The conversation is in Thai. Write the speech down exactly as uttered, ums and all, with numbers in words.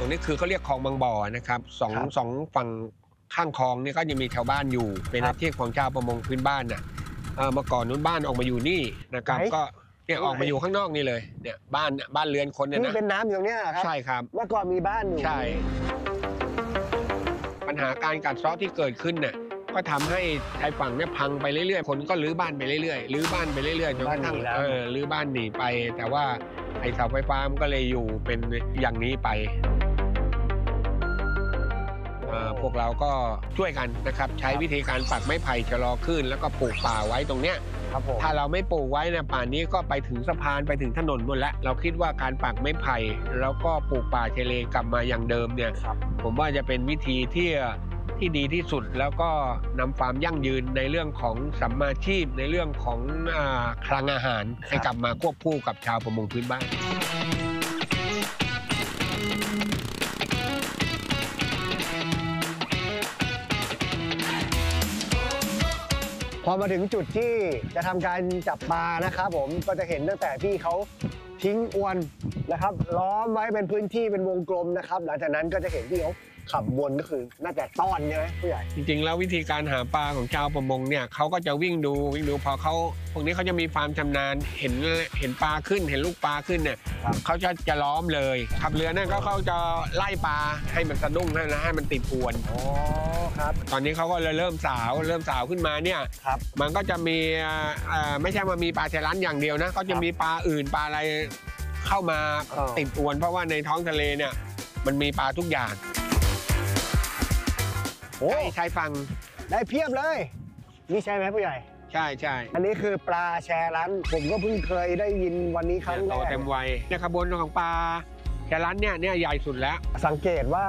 รงนี้คือเขาเรียกคลองบางบ่อนะครับสองสองฝั่งข้างคลองนี่ก็จะมีชาวบ้านอยู่เป็นอาชีพของชาวประมงพื้นบ้านน่ะเมื่อก่อนนู้นบ้านออกมาอยู่นี่นะครับก็เนี่ยออกมาอยู่ข้างนอกนี่เลยเนี่ยบ้านบ้านเรือนคนเนี่ยนะนี่เป็นน้ำอยู่ตรงนี้เหรอครับใช่ครับเมื่อก่อนมีบ้านอยู่ใช่ปัญหาการกัดเซาะที่เกิดขึ้นเนี่ยก็ทำให้ชายฝั่งเนี่ยพังไปเรื่อยๆคนก็รื้อบ้านไปเรื่อยๆรื้อบ้านไปเรื่อยๆจนกระทั่งเออรื้อบ้านหนีไปแต่ว่าไอ้เสาไฟฟ้ามันก็เลยอยู่เป็นอย่างนี้ไปพวกเราก็ช่วยกันนะครับใช้วิธีการปักไม้ไผ่ชะลอคลื่นแล้วก็ปลูกป่าไว้ตรงเนี้ยถ้าเราไม่ปลูกไว้เนี่ยป่านนี้ก็ไปถึงสะพานไปถึงถนนหมดแล้วเราคิดว่าการปักไม้ไผ่แล้วก็ปลูกป่าชายเลนกลับมาอย่างเดิมเนี่ยผมว่าจะเป็นวิธีที่ที่ดีที่สุดแล้วก็นำความยั่งยืนในเรื่องของสัมมาชีพในเรื่องของคลังอาหารให้กลับมาควบคู่กับชาวประมงพื้นบ้านพอมาถึงจุดที่จะทำการจับปลานะครับผมก็จะเห็นตั้งแต่พี่เขาทิ้งอวนนะครับล้อมไว้เป็นพื้นที่เป็นวงกลมนะครับหลังจากนั้นก็จะเห็นพี่เขาขับวนก็คือน่าจะต้อนใช่ไหมผู้ใหญ่จริงๆแล้ววิธีการหาปลาของชาวประมงเนี่ยเขาก็จะวิ่งดูวิ่งดูพอเขาพวกนี้เขาจะมีความชำนาญเห็นเห็นปลาขึ้นเห็นลูกปลาขึ้นเนี่ยเขาจะจะล้อมเลยขับเรือนั่นเขาเขาจะไล่ปลาให้มันสะดุ้งให้นะให้มันติดอวนอ๋อครับตอนนี้เขาก็เริ่มสาวเริ่มสาวขึ้นมาเนี่ยมันก็จะมีไม่ใช่ว่ามีปลาชะลันอย่างเดียวนะก็จะมีปลาอื่นปลาอะไรเข้ามาติดอวนเพราะว่าในท้องทะเลเนี่ยมันมีปลาทุกอย่างโอ้ชายฝั่งได้เพียบเลยนี่ใช่ไหมผู้ใหญ่ใช่ใช่อันนี้คือปลาแชรันผมก็เพิ่งเคยได้ยินวันนี้ครั้งแรกเต็มวัยในขบวนของปลาแชรันเนี่ยเนี่ยใหญ่สุดแล้วสังเกตว่า